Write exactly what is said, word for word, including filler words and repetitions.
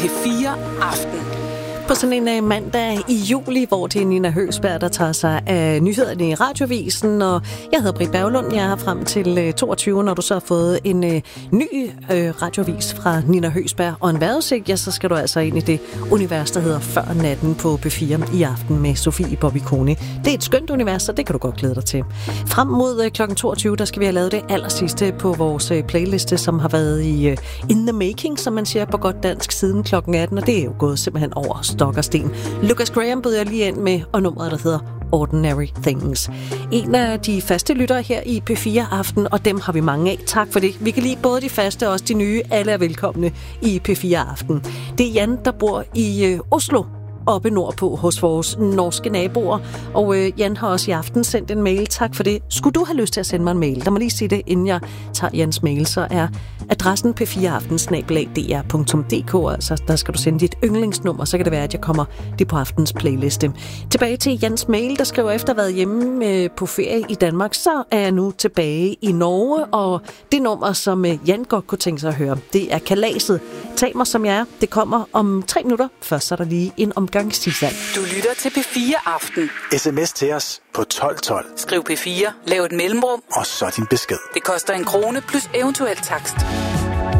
fire Aften. På sådan en uh, mandag i juli, hvor det er Nina Høgsberg, der tager sig af nyhederne i Radiovisen, og jeg hedder Britt Berglund. Jeg er her frem til uh, toogtyve, når du så har fået en uh, ny uh, radiovis fra Nina Høgsberg og en vejrudsigt, ja, så skal du altså ind i det univers, der hedder Før natten på P fire i aften med Sofie Bobby Kone. Det er et skønt univers, så det kan du godt glæde dig til. Frem mod uh, klokken toogtyve, der skal vi have lavet det allersidste på vores uh, playliste, som har været i uh, in the making, som man siger på godt dansk, siden klokken atten, og det er jo gået simpelthen over stok og sten. Lucas Graham bød jeg lige ind med, og nummeret, der hedder Ordinary Things. En af de faste lyttere her i P fire Aften, og dem har vi mange af. Tak for det. Vi kan lide både de faste og også de nye. Alle er velkomne i P fire Aften. Det er Jan, der bor i øh, Oslo, oppe nordpå hos vores norske naboer. Og øh, Jan har også i aften sendt en mail. Tak for det. Skulle du have lyst til at sende mig en mail? Lad mig lige sige det, inden jeg tager Jans mail. Så er adressen p fire aften snabel-a d r punktum d k. Altså, der skal du sende dit yndlingsnummer, så kan det være, at jeg kommer det på aftens playliste. Tilbage til Jans mail, der skriver, efter at have været hjemme øh, på ferie i Danmark, så er jeg nu tilbage i Norge. Og det nummer, som øh, Jan godt kunne tænke sig at høre, det er Kalaset. Tag mig som jeg er. Det kommer om tre minutter. Først så er der lige en omgang. Du lytter til P fire Aften. S M S til os på tolv tolv. Skriv P fire, lav et mellemrum, og så din besked. Det koster en krone plus eventuel takst.